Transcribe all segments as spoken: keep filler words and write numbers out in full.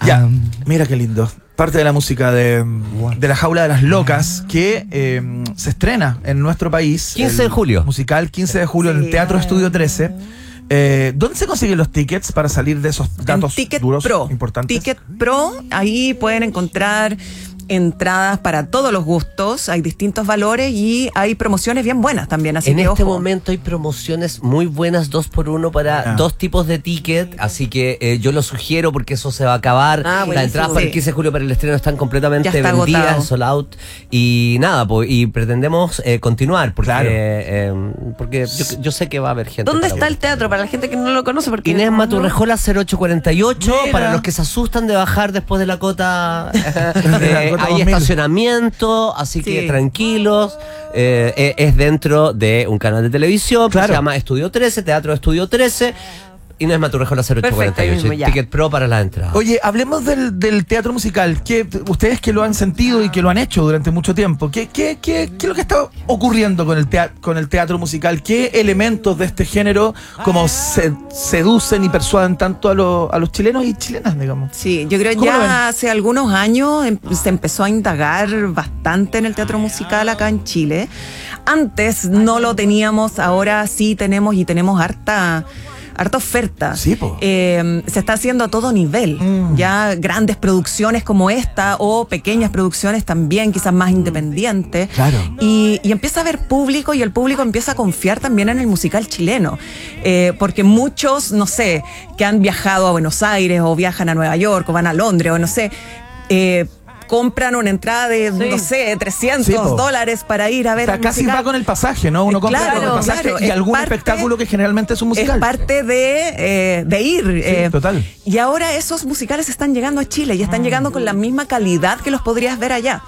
Ya, mira qué lindo. Parte de la música de, de La Jaula de las Locas, que eh, se estrena en nuestro país. quince de julio. Musical, quince de julio, sí, en el Teatro Estudio trece. Eh, ¿Dónde se consiguen los tickets para salir de esos datos Ticket duros Pro. importantes? Ticket Pro, ahí pueden encontrar entradas para todos los gustos, hay distintos valores y hay promociones bien buenas también, así en que este ojo. momento hay promociones muy buenas, dos por uno para ah. dos tipos de ticket, así que eh, yo lo sugiero porque eso se va a acabar. Ah, las entradas para el quince de julio para el estreno están completamente está vendidas, agotado. Sold out, y nada, pues, y pretendemos eh, continuar porque, claro. eh, porque yo, yo sé que va a haber gente. ¿Dónde está ver. el teatro para la gente que no lo conoce? Porque Inés no, Maturrejola cero ocho cuarenta y ocho. Mira. Para los que se asustan de bajar después de la cota, eh, hay estacionamiento, así que sí. tranquilos. Eh, es dentro de un canal de televisión, claro. que se llama Estudio trece, Teatro Estudio trece. Inés Maturrejola cero ocho cuarenta y ocho. Ticket Pro para la entrada. Oye, hablemos del, del teatro musical. ¿Qué, ustedes que lo han sentido y que lo han hecho durante mucho tiempo, ¿qué, qué, qué, qué es lo que está ocurriendo con el, teatro, con el teatro musical? ¿Qué elementos de este género como se, seducen y persuaden tanto a, lo, a los chilenos y chilenas, digamos? Sí, yo creo que ya hace algunos años em, se empezó a indagar bastante en el teatro musical acá en Chile. Antes no lo teníamos, ahora sí tenemos y tenemos harta... harta oferta. Sí, po. Eh, se está haciendo a todo nivel. Mm. Ya grandes producciones como esta o pequeñas producciones también, quizás más independientes. Claro. Y, y empieza a haber público y el público empieza a confiar también en el musical chileno. Eh, porque muchos, no sé, que han viajado a Buenos Aires o viajan a Nueva York o van a Londres o no sé, eh, compran una entrada de, sí. no sé, trescientos sí, dólares para ir a ver. O sea, casi va con el pasaje, ¿no? Uno compra claro, con el pasaje claro, y algún parte, espectáculo que generalmente es un musical. Es parte de, eh, de ir. Sí, eh, total. Y ahora esos musicales están llegando a Chile y están mm. llegando con la misma calidad que los podrías ver allá.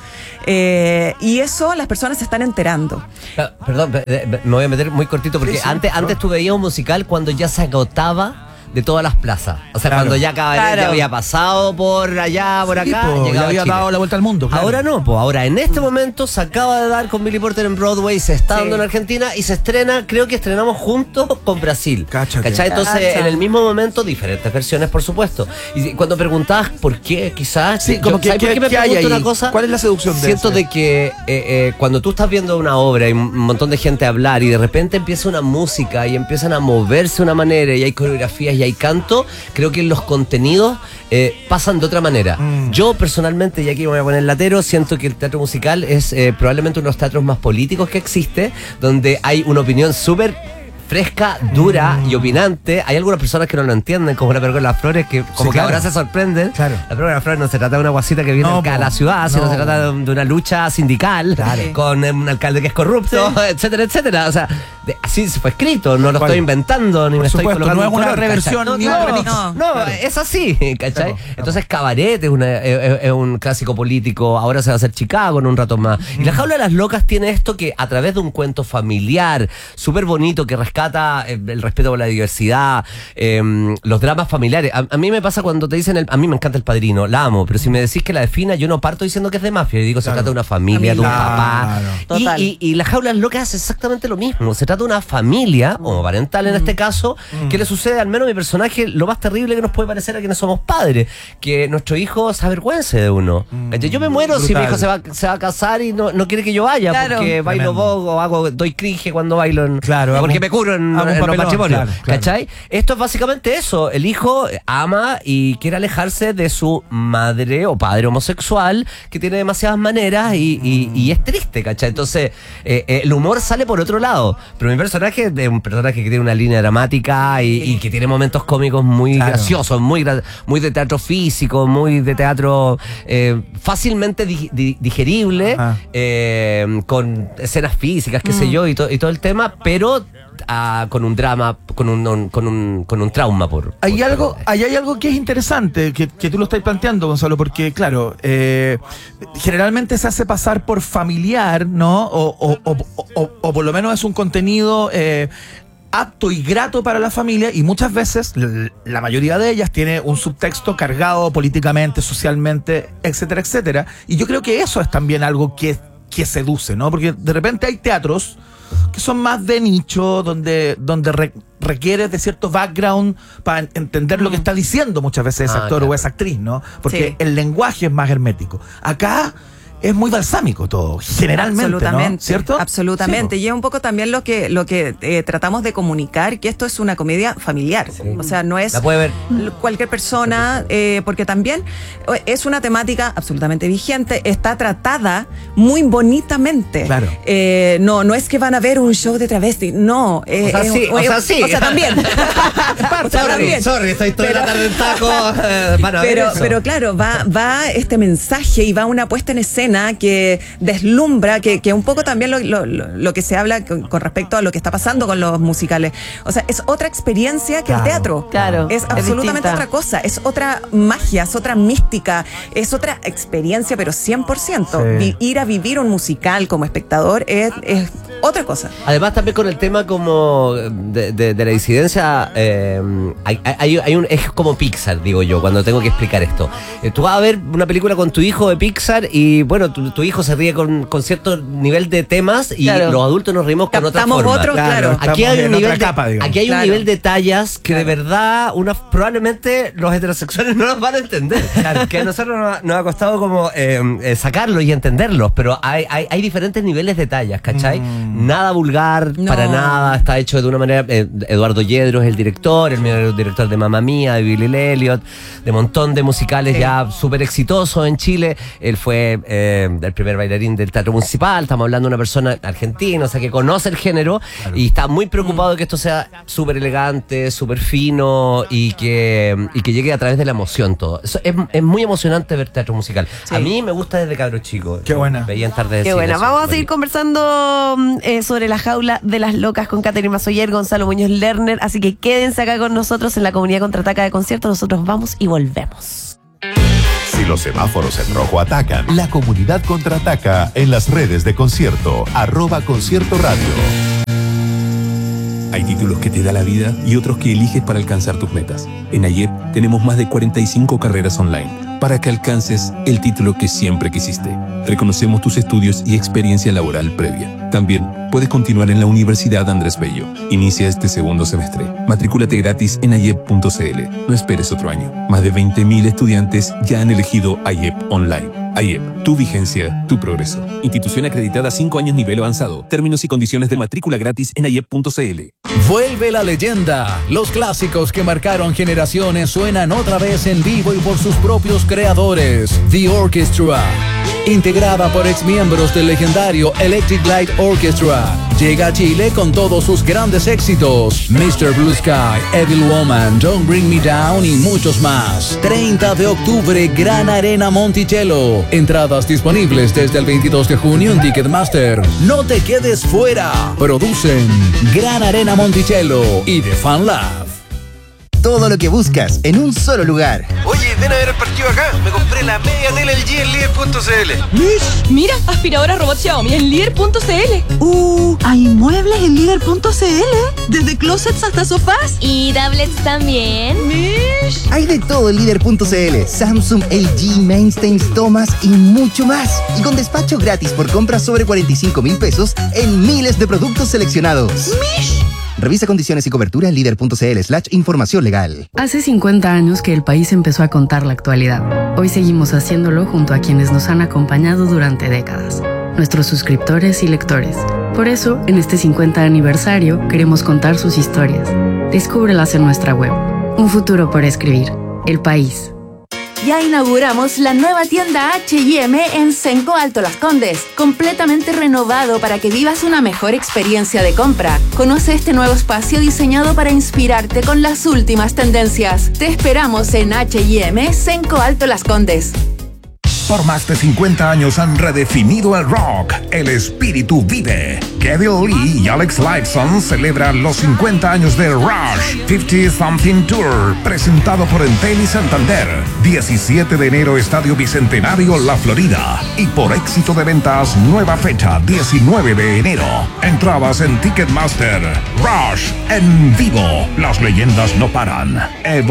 Eh, y eso las personas se están enterando. Perdón, me voy a meter muy cortito porque sí, sí, antes, antes tú veías un musical cuando ya se agotaba de todas las plazas. O sea, claro. cuando ya Cabaret claro. ya había pasado por allá, por sí, acá, po, ya había dado la vuelta al mundo. Claro. Ahora no, pues ahora en este momento se acaba de dar con Billy Porter en Broadway, se está sí. dando en Argentina y se estrena, creo que estrenamos juntos con Brasil. Cáchate. ¿Cachai? Entonces, Cacha. en el mismo momento, diferentes versiones, por supuesto. Y cuando preguntabas por qué, quizás, sí, como que, ¿sabes por qué me pregunto una cosa? ¿Cuál es la seducción de Siento ese? de que eh, eh, cuando tú estás viendo una obra y un montón de gente a hablar y de repente empieza una música y empiezan a moverse de una manera y hay coreografías y hay canto, creo que los contenidos eh, pasan de otra manera. Mm. Yo personalmente, y aquí me voy a poner latero, siento que el teatro musical es eh, probablemente uno de los teatros más políticos que existe, donde hay una opinión súper fresca, dura mm. y opinante. Hay algunas personas que no lo entienden, como la Pergola de las Flores, que como sí, que claro. ahora se sorprenden. Claro. La Pergola de las Flores no se trata de una guasita que viene no, acá a la ciudad, no. sino se trata de, de una lucha sindical claro. con un alcalde que es corrupto, sí. etcétera, etcétera. O sea, de, así se fue escrito, no lo ¿Cuál? estoy inventando, ni Por me supuesto, estoy colocando no es una color, reversión, no, ni no, un remix. No, no claro. es así, ¿cachai? Claro, claro. Entonces Cabaret es, una, es, es un clásico político, ahora se va a hacer Chicago en un rato más. Mm. Y La Jaula de las Locas tiene esto que a través de un cuento familiar, súper bonito, que rescata el, el respeto por la diversidad, eh, los dramas familiares. A, a mí me pasa cuando te dicen, el, a mí me encanta El Padrino, la amo, pero si me decís que la defina, yo no parto diciendo que es de mafia, yo digo, claro. se trata de una familia, de un claro. papá. Y, y, y La Jaula de las Locas es exactamente lo mismo, se trata de una familia, mm. o parental en mm. este caso, mm. que le sucede al menos a mi personaje lo más terrible que nos puede parecer a quienes somos padres, que nuestro hijo se avergüence de uno. Mm. Yo me muero Brutal. si mi hijo se va, se va a casar y no, no quiere que yo vaya, claro. porque bailo bogo, o hago, doy cringe cuando bailo en, claro, porque hago, me curo en, en los matrimonios. Claro, claro. ¿Cachai? Esto es básicamente eso. El hijo ama y quiere alejarse de su madre o padre homosexual que tiene demasiadas maneras y, y, y es triste, ¿cachai? Entonces, eh, eh, el humor sale por otro lado. Pero mi personaje es un personaje que tiene una línea dramática y, y que tiene momentos cómicos muy claro. graciosos, muy, muy de teatro físico, muy de teatro eh, fácilmente di, di, digerible, eh, con escenas físicas, qué mm. sé yo, y, to, y todo el tema, pero a, con un drama, con un, un, con un, con un trauma por... Hay por algo, ahí hay algo que es interesante, que, que tú lo estás planteando, Gonzalo, porque claro, eh, generalmente se hace pasar por familiar, ¿no? O, o, o, o, o por lo menos es un contenido... Eh, apto y grato para la familia, y muchas veces, la mayoría de ellas, tiene un subtexto cargado políticamente, socialmente, etcétera, etcétera. Y yo creo que eso es también algo que, que seduce, ¿no? Porque de repente hay teatros que son más de nicho, donde, donde re, requieres de cierto background para entender mm. lo que está diciendo muchas veces ese ah, actor claro. o esa actriz, ¿no? Porque sí. el lenguaje es más hermético. Acá es muy balsámico todo, generalmente, absolutamente, ¿no? ¿Cierto? Absolutamente. Sí, y es un poco también lo que lo que eh, tratamos de comunicar, que esto es una comedia familiar. Sí. O sea, no es la puede ver cualquier persona, eh, porque también es una temática absolutamente vigente, está tratada muy bonitamente. Claro. Eh, no, no es que van a ver un show de travesti, no. Eh, o sea, eh, sí, eh, o sea, sí. O sea, también. o sea, también. Sorry, estoy toda la tarde en taco. Eh, para pero, ver eso. pero claro, va, va este mensaje y va una puesta en escena que deslumbra, que, que un poco también lo, lo, lo que se habla con, con respecto a lo que está pasando con los musicales. O sea, es otra experiencia que claro, el teatro. Claro. Es absolutamente es otra cosa. Es otra magia, es otra mística, es otra experiencia, pero cien por ciento. Sí. Vi, ir a vivir un musical como espectador es, es otra cosa. Además, también con el tema como de, de, de la disidencia, eh, hay, hay, hay un, es como Pixar, digo yo, cuando tengo que explicar esto. Eh, tú vas a ver una película con tu hijo de Pixar y, bueno, tu, tu hijo se ríe con, con cierto nivel de temas y claro. los adultos nos rimos con Captamos otra forma. Otro, claro. Aquí hay un nivel de, capa, aquí hay claro. un nivel de tallas que claro. de verdad una, probablemente los heterosexuales no los van a entender. Claro. Que a nosotros nos, nos ha costado como eh, eh, sacarlos y entenderlos, pero hay, hay, hay diferentes niveles de tallas, ¿cachai? Mm. Nada vulgar, no. para nada, está hecho de una manera... Eh, Eduardo Yedros es el director, el mismo director de Mamma Mía, de Billy Elliot, de un montón de musicales sí. ya súper exitosos en Chile. Él fue eh, el primer bailarín del Teatro Municipal, estamos hablando de una persona argentina, o sea, que conoce el género claro. y está muy preocupado de que esto sea súper elegante, súper fino y que, y que llegue a través de la emoción todo. Eso es, es muy emocionante ver teatro musical. Sí. A mí me gusta desde cabro chico. Qué buena. Veía en tarde de Qué buena. Vamos a seguir conversando eh, sobre la jaula de las locas con Catherine Mazoyer, Gonzalo Muñoz Lerner, así que quédense acá con nosotros en la comunidad Contraataca de Concierto. Nosotros vamos y volvemos. Si los semáforos en rojo atacan, la comunidad contraataca en las redes de Concierto, arroba Concierto Radio. Hay títulos que te da la vida y otros que eliges para alcanzar tus metas. En AYEP tenemos más de cuarenta y cinco carreras online para que alcances el título que siempre quisiste. Reconocemos tus estudios y experiencia laboral previa. También puedes continuar en la Universidad Andrés Bello. Inicia este segundo semestre. Matricúlate gratis en ayep punto c l. No esperes otro año. Más de veinte mil estudiantes ya han elegido AYEP Online. AYEP, tu vigencia, tu progreso. Institución acreditada cinco años nivel avanzado. Términos y condiciones de matrícula gratis en ayep punto c l. Vuelve la leyenda. Los clásicos que marcaron generaciones suenan otra vez en vivo y por sus propios creadores. The Orchestra, integrada por exmiembros del legendario Electric Light Orchestra, llega a Chile con todos sus grandes éxitos: mister Blue Sky, Evil Woman, Don't Bring Me Down y muchos más. treinta de octubre, Gran Arena Monticello. Entradas disponibles desde el veintidós de junio en Ticketmaster. No te quedes fuera. Producen Gran Arena Monticello y The Fan Lab. Todo lo que buscas en un solo lugar. Oye, ven a ver el partido acá. Me compré la media tele L G en líder punto c l. Mira, aspiradora robot Xiaomi en líder punto c l. Uh, hay muebles en líder punto c l. Desde closets hasta sofás. Y tablets también. Mish. Hay de todo en líder punto c l. Samsung, L G, Mainstays, Thomas y mucho más. Y con despacho gratis por compras sobre cuarenta y cinco mil pesos en miles de productos seleccionados. Mish. Revisa condiciones y cobertura en líder punto c l slash información legal. Hace cincuenta años que el país empezó a contar la actualidad. Hoy seguimos haciéndolo junto a quienes nos han acompañado durante décadas, nuestros suscriptores y lectores. Por eso, en este cincuenta aniversario, queremos contar sus historias. Descúbrelas en nuestra web. Un futuro por escribir. El País. Ya inauguramos la nueva tienda H y M en Cenco Alto Las Condes, completamente renovado para que vivas una mejor experiencia de compra. Conoce este nuevo espacio diseñado para inspirarte con las últimas tendencias. Te esperamos en H y M Cenco Alto Las Condes. Por más de cincuenta años han redefinido el rock. El espíritu vive. Kevin Lee y Alex Lifeson celebran los cincuenta años de Rush cincuenta Something Tour, presentado por Entel y Santander. diecisiete de enero, Estadio Bicentenario, La Florida. Y por éxito de ventas, nueva fecha, diecinueve de enero. Entradas en Ticketmaster. Rush en vivo. Las leyendas no paran,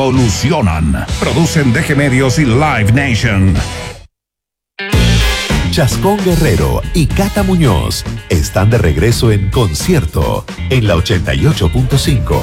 evolucionan. Producen D G Medios y Live Nation. Chascón Guerrero y Cata Muñoz están de regreso en concierto en la ochenta y ocho punto cinco.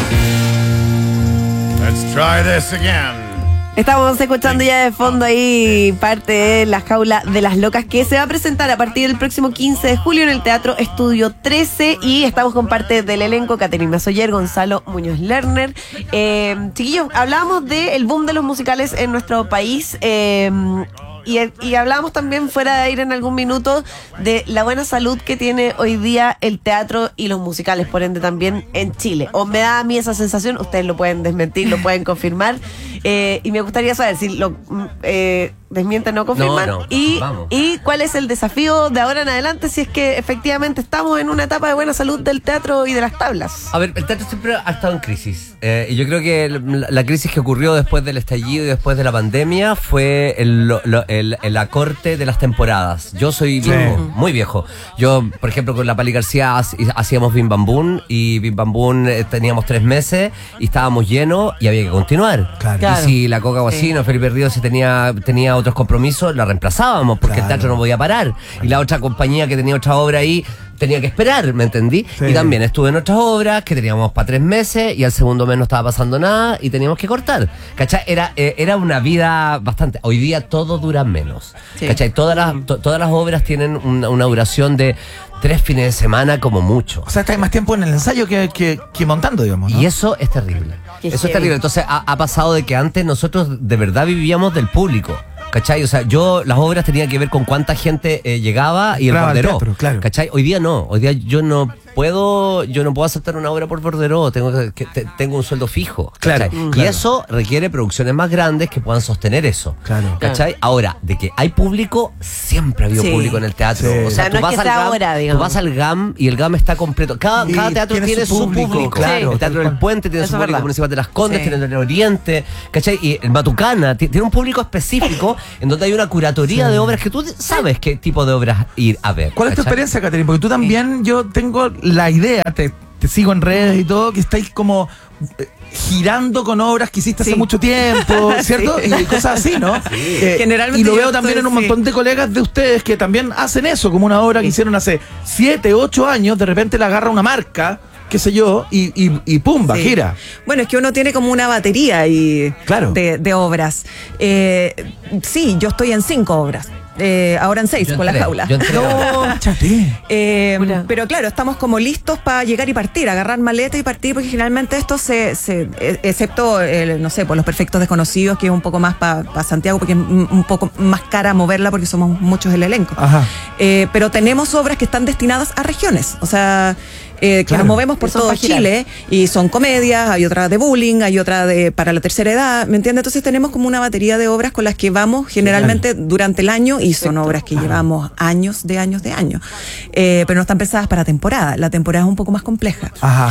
Let's try this again. Estamos escuchando ya de fondo ahí parte de La Jaula de las Locas, que se va a presentar a partir del próximo quince de julio en el Teatro Estudio trece, y estamos con parte del elenco: Caterina Soller, Gonzalo Muñoz Lerner. Eh, chiquillos, hablábamos del boom de los musicales en nuestro país. Eh, Y, y hablábamos también fuera de aire en algún minuto de la buena salud que tiene hoy día el teatro y los musicales, por ende también en Chile. O me da a mí esa sensación, ustedes lo pueden desmentir, lo pueden confirmar. Eh, y me gustaría saber si lo eh, desmienten o confirman. No, no, y, y cuál es el desafío de ahora en adelante, si es que efectivamente estamos en una etapa de buena salud del teatro y de las tablas. A ver, el teatro siempre ha estado en crisis. Eh, y yo creo que la, la crisis que ocurrió después del estallido y después de la pandemia fue el, lo, el, el acorte de las temporadas. Yo soy viejo, sí. muy viejo. Yo, por ejemplo, con la Pali García hacíamos Bim Bam Boom, y Bim Bam Boom eh, teníamos tres meses y estábamos llenos y había que continuar. Claro. Claro. Y si la Coca Guasino, sí. Felipe Ríos, si tenía, tenía otros compromisos, la reemplazábamos porque claro. el teatro no podía parar. Y la otra compañía que tenía otra obra ahí tenía que esperar, ¿me entendí? Sí. Y también estuve en otras obras que teníamos para tres meses y al segundo mes no estaba pasando nada y teníamos que cortar. ¿Cachai? Era, eh, era una vida bastante... Hoy día todo dura menos. Sí. ¿Cachai? Todas las, to, todas las obras tienen una, una duración de tres fines de semana como mucho. O sea, estáis más tiempo en el ensayo que, que, que montando, digamos, ¿no? Y eso es terrible. Qué eso heavy. Es terrible. Entonces ha, ha pasado de que antes nosotros de verdad vivíamos del público. ¿Cachai? O sea, yo, las obras tenían que ver con cuánta gente eh, llegaba y el borderó. Claro. ¿Cachai? Hoy día no. Hoy día yo no puedo, yo no puedo aceptar una obra por borderó. Tengo que, que te, tengo un sueldo fijo. Claro, mm, claro. Y eso requiere producciones más grandes que puedan sostener eso. Claro. ¿Cachai? Claro. Ahora, de que hay público, siempre ha habido sí. público en el teatro. Sí. O sea, o sea tú, no vas es que al GAM, ahora, digamos. tú vas al GAM y el GAM está completo. Cada, cada teatro tiene, tiene su público. público. Claro. El Teatro del Puente tiene eso su público, el Municipal de las Condes, sí. tiene el Oriente. ¿Cachai? Y el Matucana tiene un público específico en donde hay una curatoría sí. de obras que tú sabes qué tipo de obras ir a ver. ¿Cuál es tu experiencia, Caterina? Porque tú también, yo tengo la idea, te, te sigo en redes y todo, que estáis como eh, girando con obras que hiciste sí. hace mucho tiempo, ¿cierto? Sí. Y cosas así, ¿no? Sí. Eh, Generalmente y lo veo también estoy, en un montón sí. de colegas de ustedes que también hacen eso, como una obra que hicieron hace siete, ocho años, de repente la agarra una marca, qué sé yo, y, y, y pumba, sí. gira. Bueno, es que uno tiene como una batería y claro. de, de obras. Eh, sí, yo estoy en cinco obras. Eh, ahora en seis, yo con entré, la jaula. Yo no, eh, pero claro, estamos como listos para llegar y partir, agarrar maleta y partir, porque generalmente esto se, se excepto, el, no sé, por Los Perfectos Desconocidos, que es un poco más para pa Santiago, porque es un poco más cara moverla, porque somos muchos el elenco. Ajá. Eh, pero tenemos obras que están destinadas a regiones, o sea... Eh, que claro. nos movemos por todo Chile y son comedias, hay otra de bullying, hay otra de para la tercera edad, ¿me entiendes? Entonces tenemos como una batería de obras con las que vamos generalmente claro. durante el año y son obras que Ajá. llevamos años de años de años, eh, pero no están pensadas para temporada, la temporada es un poco más compleja. Ajá.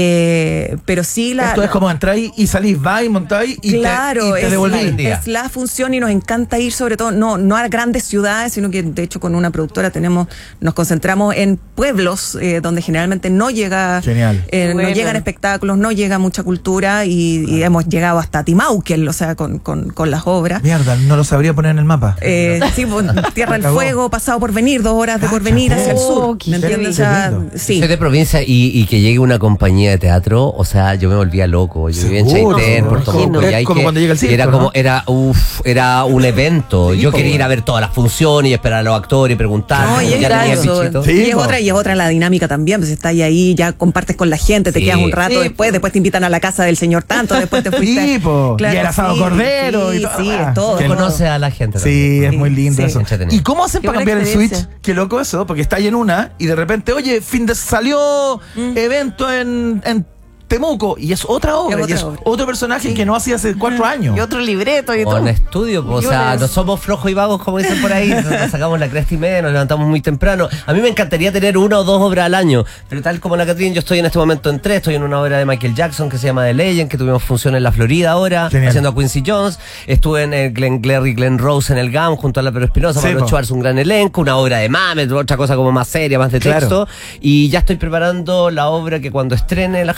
Eh, pero sí la... Esto es como entráis y salís, vais, montáis y claro, te, y te devolvís. Es, es la función y nos encanta ir sobre todo, no, no a grandes ciudades, sino que de hecho con una productora tenemos, nos concentramos en pueblos eh, donde generalmente no llega eh, bueno. no llegan espectáculos, no llega mucha cultura y, y hemos llegado hasta Timauquel, o sea, con, con, con las obras. Mierda, no lo sabría poner en el mapa. Eh, sí, pues, Tierra del Fuego, Pasado por Venir, dos horas de por venir hacia el sur. ¿Me entiendes? O sea, sí. Soy de provincia y, y que llegue una compañía de teatro, o sea, yo me volvía loco. Yo vivía en Chaitén, Puerto Montt, y hay como que, cuando llega el circo, era ¿no? como, era, uf, era un evento. Sí, yo quería ir a ver todas las funciones y esperar a los actores y preguntar. No, y es, eso. Sí, y es otra, y es otra la dinámica también, pues está ahí, ahí ya compartes con la gente, te sí. quedas un rato sí, después, po. después te invitan a la casa del señor tanto, después te fuiste. Sí, po. Claro, y el asado sí, cordero sí, y todo. Sí, es todo. Que conoce a la gente sí, también. es muy lindo sí. eso. ¿Y cómo hacen para cambiar el switch? Qué loco eso, porque está ahí en una y de repente, oye, fin de salió mm. evento en, en Temuco y es otra obra, es otra y es obra. otro personaje sí. que no hacía hace cuatro años. Y otro libreto y o todo. en estudio, pues, o sea, no somos flojos y vagos como dicen por ahí, nos sacamos la cresta y media, nos levantamos muy temprano. A mí me encantaría tener una o dos obras al año, pero tal como la Caterina, yo estoy en este momento en tres, estoy en una obra de Michael Jackson que se llama The Legend, que tuvimos función en la Florida ahora, Genial. haciendo a Quincy Jones, estuve en el Glenn Glary y Glenn Rose en el GAM junto a la Pedro Espinosa, sí, Pablo Schwartz, un gran elenco, una obra de Mamet, otra cosa como más seria, más de texto, claro. y ya estoy preparando la obra que cuando estrene La Jaula de las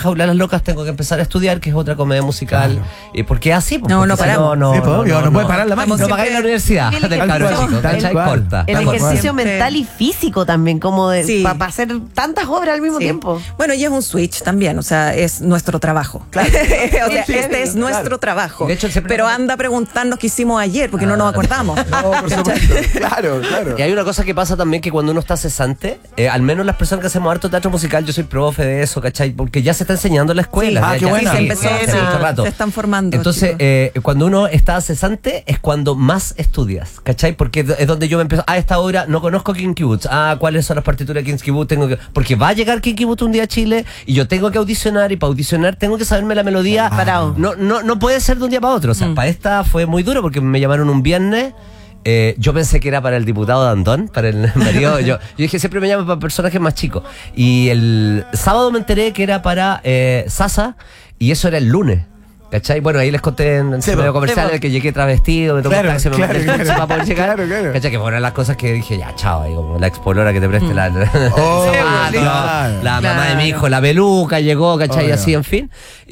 Locas tengo que empezar a estudiar, que es otra comedia musical. Claro. Y porque es así. No, no paramos. No, no, Sí, pues, no, obvio, no puede parar la máquina. No pagáis la universidad El del cabro ejercicio- chico, tal ¿cachai? cual. Corta. El Tal cual. ejercicio Siempre. mental y físico también, como de Sí. para hacer tantas obras al mismo Sí. tiempo. Bueno, y es un switch también, o sea, es nuestro trabajo. Claro. o sea, Sí, este es claro. nuestro trabajo. De hecho, siempre- Pero anda a preguntarnos qué hicimos ayer, porque no nos acordamos. No, por supuesto. Claro, claro. Y hay una cosa que pasa también, que cuando uno está cesante, eh, al menos las personas que hacemos harto teatro musical, yo soy profe de eso, ¿cachai? Porque ya se está enseñando en la escuela. Sí. Ah, ya- qué ya buena. se Sí, empezó empezó, hace sí, mucho rato. se están formando, Entonces, chicos. eh, cuando uno está cesante es cuando más estudias, ¿cachai? Porque es donde yo me empiezo, a esta hora no conozco Kinky Boots, ah, ¿cuáles son las partituras de Kinky Boots? Tengo que, porque va a llegar Kinky Boots un día a Chile y yo tengo que audicionar, y para audicionar tengo que saberme la melodía. Parado. No, no, no puede ser de un día para otro. O sea, para esta fue muy duro porque me llamaron un viernes. Eh, yo pensé que era para el diputado Dandón, para el marido. Yo, yo dije, siempre me llaman para personajes más chicos. Y el sábado me enteré que era para eh, Sasa, y eso era el lunes. ¿Cachai? Bueno, ahí les conté en el Sí, medio po. comercial Sí, po. que llegué travestido, me tomé Claro, un taxi, me claro, monté en el taxi claro. para poder llegar. Claro, claro. ¿Cachai? Que fueron las cosas que dije, ya, chao, ahí como la expolora que te preste la, Oh, el zapato, claro. la mamá de Claro. mi hijo, la peluca llegó, ¿cachai? Obvio. Así, en fin.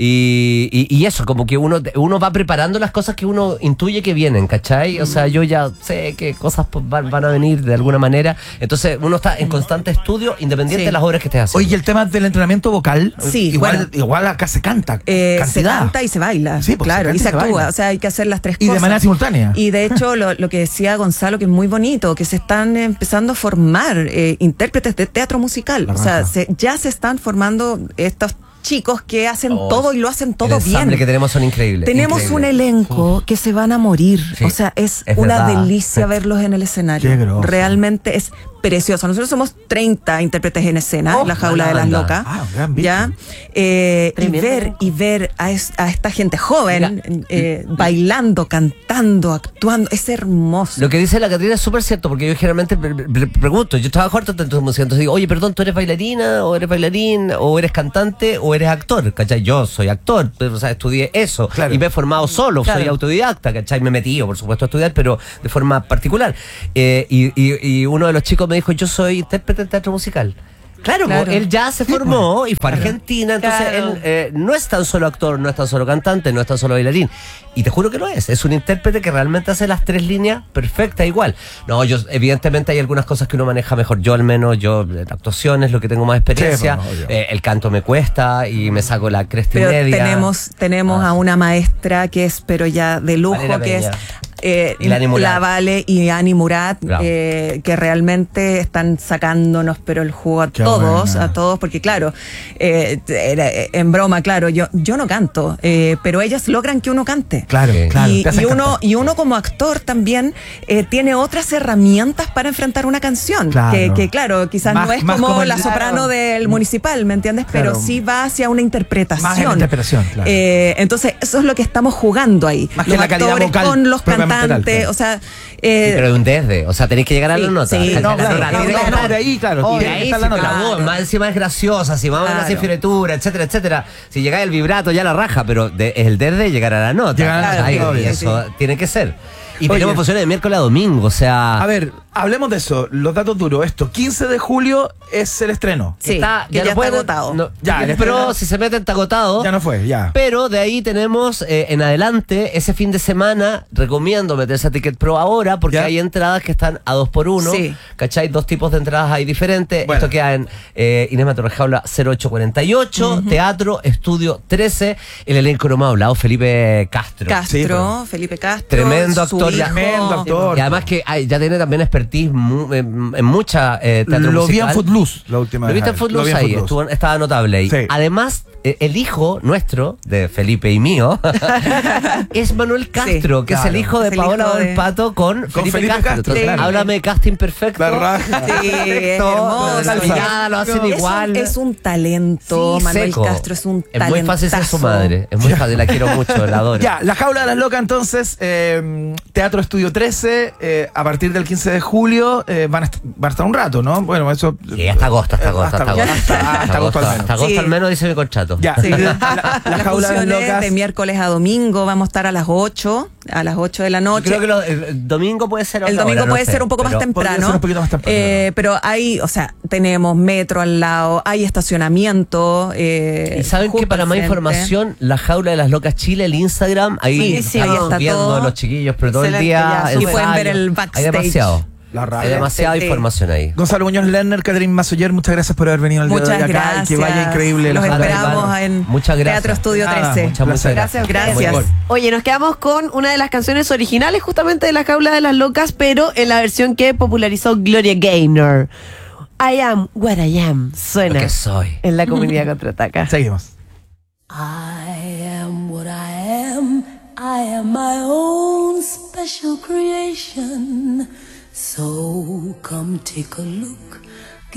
Y, y, y eso, como que uno, uno va preparando las cosas que uno intuye que vienen, ¿cachai? O sea, yo ya sé que cosas pues, van, van a venir de alguna manera. Entonces, uno está en constante estudio, independiente Sí. de las obras que estés haciendo. Oye, ¿y el tema del entrenamiento vocal? Sí, igual, bueno. igual acá se canta. Eh, se cantidad. canta y se baila, Sí, pues, claro, se y se canta y se actúa, baila. o sea, hay que hacer las tres Y de cosas. manera simultánea. Y de hecho, lo, lo que decía Gonzalo, que es muy bonito, que se están empezando a formar eh, intérpretes de teatro musical. La O sea, raja. se- ya se están formando estos chicos que hacen Oh, todo y lo hacen todo el bien. ensamble que tenemos son increíbles. Tenemos increíbles. un elenco que se van a morir. Sí, o sea, es, es una verdad. delicia verlos en el escenario. Qué groso. Realmente es precioso. Nosotros somos treinta intérpretes en escena, Oh, La Jaula buena de las banda. Locas. Ah, un gran bicho. ¿Ya? Eh, y Tremendo. ver, y ver a, es- a esta gente joven Mira, eh, bailando, cantando, actuando, es hermoso. Lo que dice la Catrina es súper cierto, porque yo generalmente pre- pre- pregunto, yo trabajo harto en música, entonces digo, oye, perdón, ¿tú eres bailarina, o eres bailarín, o eres cantante, o eres actor? ¿Cachai? Yo soy actor, pero, o sea, estudié eso, Claro. y me he formado solo, Claro. soy autodidacta, ¿cachai? Me he metido, por supuesto, a estudiar, pero de forma particular. Eh, y, y- y uno de los chicos me dijo, yo soy intérprete de teatro musical. Claro, Claro. po, él ya se formó y fue a Argentina, entonces Claro. él eh, no es tan solo actor, no es tan solo cantante, no es tan solo bailarín. Y te juro que lo es, es un intérprete que realmente hace las tres líneas perfectas igual. No, yo evidentemente hay algunas cosas que uno maneja mejor, yo al menos, yo la actuación es lo que tengo más experiencia, Sí, bueno, obvio. eh, el canto me cuesta y me saco la cresta y Pero media. tenemos, tenemos Ah, a una maestra que es, pero ya de lujo, Valeria que es Peña. eh, Y Lani Murat. la Vale y Ani Murat, Bravo. eh, que realmente están sacándonos, pero el jugo a Qué todos, buena. a todos, porque claro, eh, era, eh, en broma, claro, yo, yo no canto, eh, pero ellas logran que uno cante. Claro, Sí. claro. Y, te hacen y uno, cantar. y uno como actor también eh, tiene otras herramientas para enfrentar una canción. Claro. Que, que claro, quizás Más- no es más como, como el- la soprano claro. del municipal, ¿me entiendes? Claro. Pero sí va hacia una interpretación. Más en la interpretación, claro. Eh, entonces, eso es lo que estamos jugando ahí. Más que los la calidad actores vocal con los propiamente tal, cantantes, claro. o sea... Sí, eh, pero de un desde, o sea, tenéis que llegar a Sí, la nota. sí, ¿cachai? no, La claro, nota, claro, tiene que claro, estar- de ahí, claro, Oh, tiene de que ahí estar sí, la nota. la voz, más encima es graciosa, si vamos a Claro. hacer fioritura, etcétera, etcétera. Si llegáis el vibrato ya la raja, pero de- el desde llegar a la nota. Llegar a la ¿cachai? nota, y obvio, eso tiene que ser. Y Oye. tenemos funciones de miércoles a domingo, o sea... A ver, hablemos de eso. Los datos duros. Esto, quince de julio es el estreno. sí, está, que ya, no está pueden- agotado. no, Ya, el pero estreno- si se meten está agotado. Ya no fue, ya. Pero de ahí tenemos eh, en adelante, ese fin de semana, recomiendo meterse a Ticket Pro ahora, porque ¿Ya? hay entradas que están a dos por uno. Sí. ¿Cachai? Dos tipos de entradas hay diferentes. Bueno. Esto queda en eh, Inés Matorrejaula cero ocho cuarenta y ocho, Teatro Estudio trece, el elenco no me ha hablado, Felipe Castro. Castro, Sí, pero- Felipe Castro. Tremendo su actor, ya- hijo. Tremendo actor. Y además que ay, ya tiene también expertise mu- en, en mucha eh, teatro Lo vi en musical. Footloose la última Lo vez. viste en Lo Footloose vi en ahí, Footloose. estuvo- estaba notable ahí. Sí. Además, eh, el hijo nuestro, de Felipe y mío, es Manuel Castro, Sí, que es el claro. hijo de Es el Paola hijo de- del Pato con, Felipe, Felipe Castro. Castro, Entonces, claro. háblame de casting perfecto. La raja. Sí, es Todo, hermoso. la mirada lo hacen Es igual. un, es un talento, Sí, Manuel seco. Castro es un Es talentazo. muy fácil ser su madre. Es muy fácil, la quiero mucho, la adoro. Ya, La Jaula de las Locas, entonces, eh, Teatro Estudio trece, eh, a partir del quince de julio, eh, van, a est- van a estar un rato, ¿no? Bueno, eso... Sí, hasta agosto, hasta agosto, hasta agosto. Hasta, hasta agosto al menos. Hasta agosto Sí. al menos dice mi contrato. dato. Ya. Sí. La, la Las jaula de las funciones locas. de miércoles a domingo vamos a estar a las ocho, a las ocho de la noche. Creo que lo- el, el domingo puede ser El otra domingo hora, no puede sé, ser un poco pero- más temprano. Podría ser un poquito más temprano. Eh, pero hay, o sea, tenemos metro al lado, hay estacionamiento. Eh, Y saben que justo para al más frente. información, la jaula de las locas Chile, el Instagram, ahí, Sí, sí, ahí ahí está está viendo todo. los chiquillos, pero todo el Excelente, día. ya, Y pueden ensayo. ver el Hay backstage. demasiado. La radio. Hay demasiada Sí. información ahí. Gonzalo Muñoz Lerner, Catherine Masoyer, muchas gracias por haber venido al día de Muchas hoy acá. gracias. Y que vaya increíble. Los la jaula. esperamos en Muchas gracias. Teatro Estudio Nada, trece. muchas, muchas Gracias. Gracias. Muy bien. Oye, nos quedamos con una de las canciones originales justamente de La Jaula de las Locas, pero en la versión que popularizó Gloria Gaynor. I am what I am. Suena Lo que soy. en la comunidad contraataca. Seguimos. I am what I am. I am my own special creation. So come take a look